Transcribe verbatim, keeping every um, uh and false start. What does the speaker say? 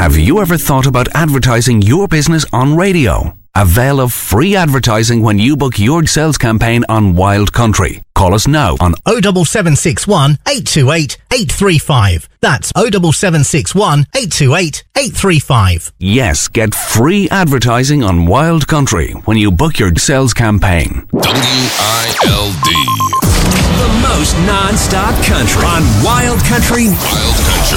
Have you ever thought about advertising your business on radio? Avail of free advertising when you book your sales campaign on Wild Country. Call us now on oh seven seven six one, eight two eight, eight three five. That's oh seven seven six one, eight two eight, eight three five. Yes, get free advertising on Wild Country when you book your sales campaign. W I L D. The most non-stop country on Wild Country. Wild Country.